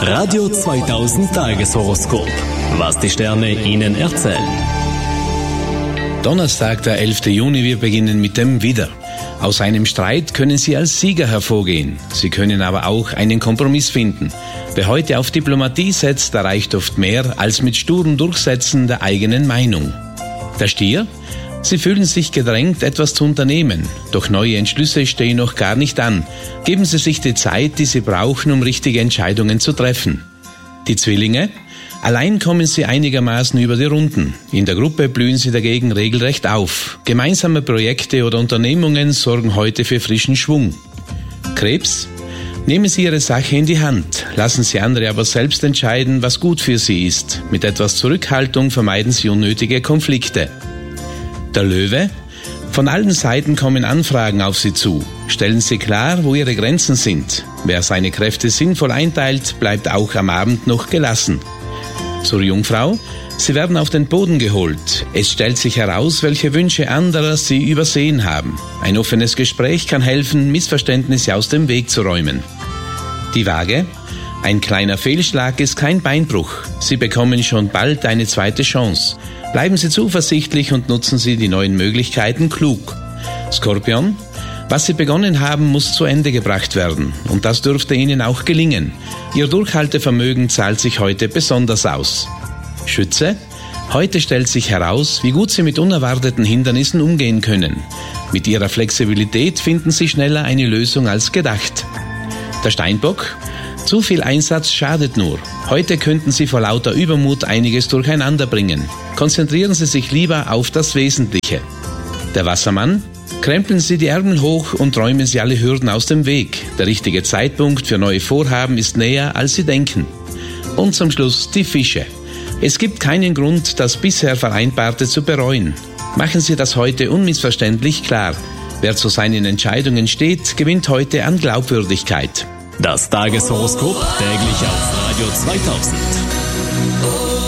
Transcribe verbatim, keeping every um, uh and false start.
Radio zweitausend Tageshoroskop. Was die Sterne Ihnen erzählen. Donnerstag, der elfter Juni, wir beginnen mit dem Widder. Aus einem Streit können Sie als Sieger hervorgehen. Sie können aber auch einen Kompromiss finden. Wer heute auf Diplomatie setzt, erreicht oft mehr als mit sturem Durchsetzen der eigenen Meinung. Der Stier? Sie fühlen sich gedrängt, etwas zu unternehmen. Doch neue Entschlüsse stehen noch gar nicht an. Geben Sie sich die Zeit, die Sie brauchen, um richtige Entscheidungen zu treffen. Die Zwillinge? Allein kommen Sie einigermaßen über die Runden. In der Gruppe blühen Sie dagegen regelrecht auf. Gemeinsame Projekte oder Unternehmungen sorgen heute für frischen Schwung. Krebs? Nehmen Sie Ihre Sache in die Hand. Lassen Sie andere aber selbst entscheiden, was gut für Sie ist. Mit etwas Zurückhaltung vermeiden Sie unnötige Konflikte. Der Löwe? Von allen Seiten kommen Anfragen auf Sie zu. Stellen Sie klar, wo Ihre Grenzen sind. Wer seine Kräfte sinnvoll einteilt, bleibt auch am Abend noch gelassen. Zur Jungfrau? Sie werden auf den Boden geholt. Es stellt sich heraus, welche Wünsche anderer Sie übersehen haben. Ein offenes Gespräch kann helfen, Missverständnisse aus dem Weg zu räumen. Die Waage? Ein kleiner Fehlschlag ist kein Beinbruch. Sie bekommen schon bald eine zweite Chance. Bleiben Sie zuversichtlich und nutzen Sie die neuen Möglichkeiten klug. Skorpion? Was Sie begonnen haben, muss zu Ende gebracht werden. Und das dürfte Ihnen auch gelingen. Ihr Durchhaltevermögen zahlt sich heute besonders aus. Schütze? Heute stellt sich heraus, wie gut Sie mit unerwarteten Hindernissen umgehen können. Mit Ihrer Flexibilität finden Sie schneller eine Lösung als gedacht. Der Steinbock? Zu viel Einsatz schadet nur. Heute könnten Sie vor lauter Übermut einiges durcheinander bringen. Konzentrieren Sie sich lieber auf das Wesentliche. Der Wassermann? Krempeln Sie die Ärmel hoch und räumen Sie alle Hürden aus dem Weg. Der richtige Zeitpunkt für neue Vorhaben ist näher, als Sie denken. Und zum Schluss die Fische. Es gibt keinen Grund, das bisher Vereinbarte zu bereuen. Machen Sie das heute unmissverständlich klar. Wer zu seinen Entscheidungen steht, gewinnt heute an Glaubwürdigkeit. Das Tageshoroskop täglich auf Radio zweitausend.